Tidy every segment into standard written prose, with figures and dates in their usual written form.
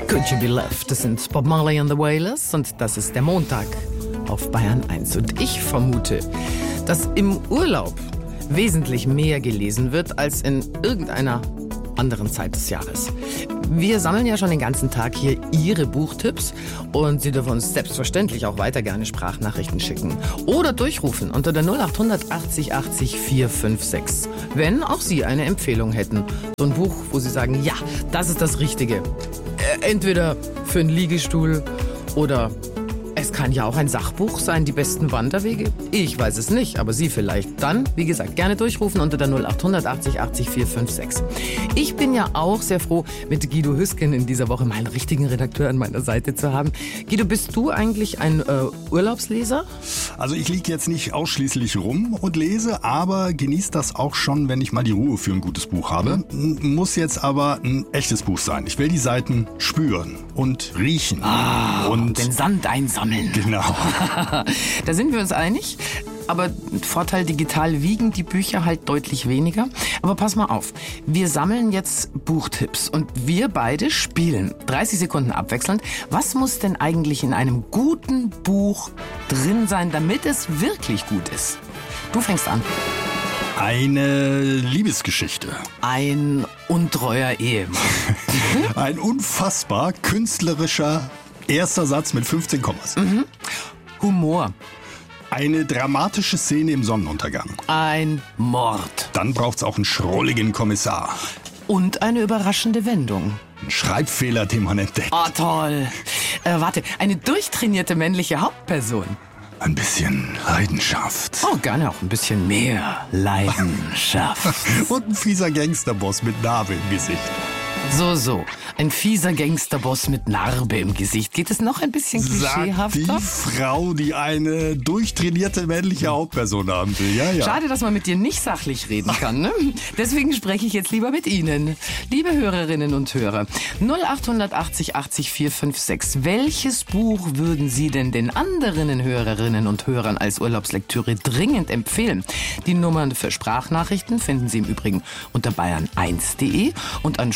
Could You Be Loved? Das sind Bob Marley and the Wailers und das ist der Montag auf Bayern 1. Und ich vermute, dass im Urlaub wesentlich mehr gelesen wird als in irgendeiner anderen Zeit des Jahres. Wir sammeln ja schon den ganzen Tag hier Ihre Buchtipps und Sie dürfen uns selbstverständlich auch weiter gerne Sprachnachrichten schicken oder durchrufen unter der 0800 80 80 456, wenn auch Sie eine Empfehlung hätten. So ein Buch, wo Sie sagen, ja, das ist das Richtige. Entweder für einen Liegestuhl oder es kann ja auch ein Sachbuch sein, die besten Wanderwege. Ich weiß es nicht, aber Sie vielleicht. Dann, wie gesagt, gerne durchrufen unter der 0800 80 80 456. Ich bin ja auch sehr froh, mit Guido Hüsken in dieser Woche meinen richtigen Redakteur an meiner Seite zu haben. Guido, bist du eigentlich ein Urlaubsleser? Also ich liege jetzt nicht ausschließlich rum und lese, aber genieße das auch schon, wenn ich mal die Ruhe für ein gutes Buch habe. Muss jetzt aber ein echtes Buch sein. Ich will die Seiten spüren und riechen. Und den Sand einsammeln. Genau. Da sind wir uns einig. Aber Vorteil, digital wiegen die Bücher halt deutlich weniger. Aber pass mal auf, wir sammeln jetzt Buchtipps und wir beide spielen 30 Sekunden abwechselnd. Was muss denn eigentlich in einem guten Buch drin sein, damit es wirklich gut ist? Du fängst an. Eine Liebesgeschichte. Ein untreuer Ehemann. Ein unfassbar künstlerischer erster Satz mit 15 Kommas. Humor. Eine dramatische Szene im Sonnenuntergang. Ein Mord. Dann braucht's auch einen schrulligen Kommissar. Und eine überraschende Wendung. Ein Schreibfehler, den man entdeckt. Oh, toll. Warte, eine durchtrainierte männliche Hauptperson. Ein bisschen Leidenschaft. Oh, gerne auch ein bisschen mehr Leidenschaft. Und ein fieser Gangsterboss mit Narbe im Gesicht. So. Ein fieser Gangsterboss mit Narbe im Gesicht. Geht es noch ein bisschen klischeehafter? Sagt die Frau, die eine durchtrainierte männliche Hauptperson haben will. Ja. Schade, dass man mit dir nicht sachlich reden kann, ne? Deswegen spreche ich jetzt lieber mit Ihnen. Liebe Hörerinnen und Hörer, 0880 80 456. Welches Buch würden Sie denn den anderen Hörerinnen und Hörern als Urlaubslektüre dringend empfehlen? Die Nummern für Sprachnachrichten finden Sie im Übrigen unter bayern1.de und an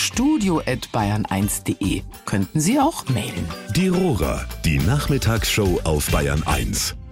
studio@bayern1.de könnten Sie auch mailen. Die Rora, die Nachmittagsshow auf Bayern 1.